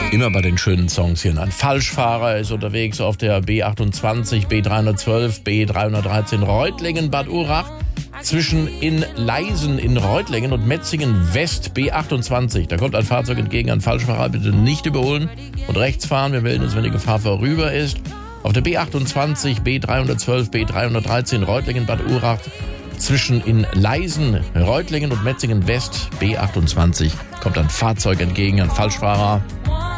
Immer bei den schönen Songs hier. Ein Falschfahrer ist unterwegs auf der B28, B312, B313 Reutlingen, Bad Urach. Zwischen in Leisen in Reutlingen und Metzingen West B28. Da kommt ein Fahrzeug entgegen, ein Falschfahrer. Bitte nicht überholen und rechts fahren. Wir melden uns, wenn die Gefahr vorüber ist. Auf der B28, B312, B313 Reutlingen, Bad Urach. Zwischen in Leisen, Reutlingen und Metzingen West B28 kommt ein Fahrzeug entgegen, ein Falschfahrer.